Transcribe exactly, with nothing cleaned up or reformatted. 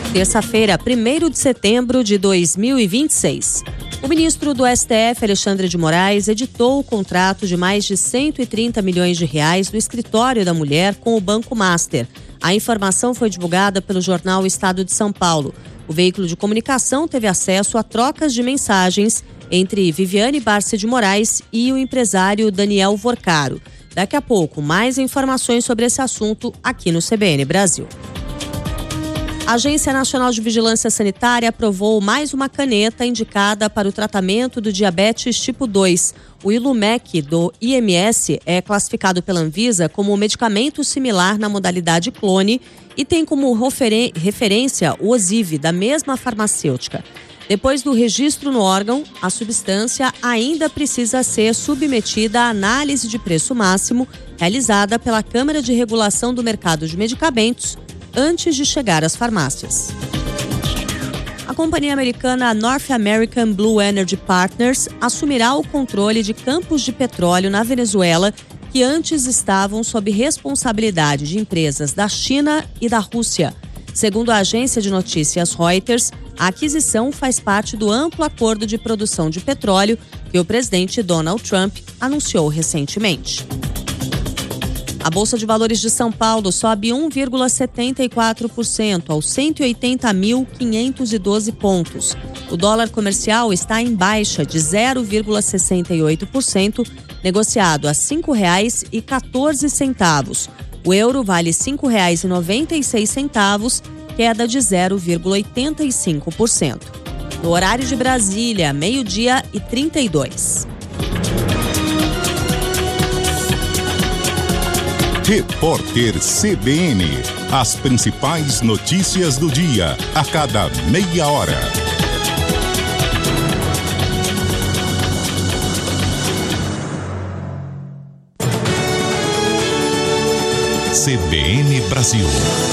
Terça-feira, primeiro de setembro de dois mil e vinte e seis. O ministro do S T F, Alexandre de Moraes, editou o contrato de mais de cento e trinta milhões de reais do Escritório da Mulher com o Banco Master. A informação foi divulgada pelo jornal Estado de São Paulo. O veículo de comunicação teve acesso a trocas de mensagens entre Viviane Barça de Moraes e o empresário Daniel Vorcaro. Daqui a pouco, mais informações sobre esse assunto aqui no C B N Brasil. A Agência Nacional de Vigilância Sanitária aprovou mais uma caneta indicada para o tratamento do diabetes tipo dois. O Ilumec do I M S é classificado pela Anvisa como um medicamento similar na modalidade clone e tem como referen- referência o Ozivy, da mesma farmacêutica. Depois do registro no órgão, a substância ainda precisa ser submetida à análise de preço máximo realizada pela Câmara de Regulação do Mercado de Medicamentos antes de chegar às farmácias. A companhia americana North American Blue Energy Partners assumirá o controle de campos de petróleo na Venezuela que antes estavam sob responsabilidade de empresas da China e da Rússia. Segundo a agência de notícias Reuters, a aquisição faz parte do amplo acordo de produção de petróleo que o presidente Donald Trump anunciou recentemente. A Bolsa de Valores de São Paulo sobe um vírgula setenta e quatro por cento aos cento e oitenta mil quinhentos e doze pontos. O dólar comercial está em baixa de zero vírgula sessenta e oito por cento, negociado a cinco reais e quatorze centavos. O euro vale cinco reais e noventa e seis centavos, queda de zero vírgula oitenta e cinco por cento. No horário de Brasília, meio-dia e trinta e dois. Repórter C B N. As principais notícias do dia, a cada meia hora. C B N Brasil.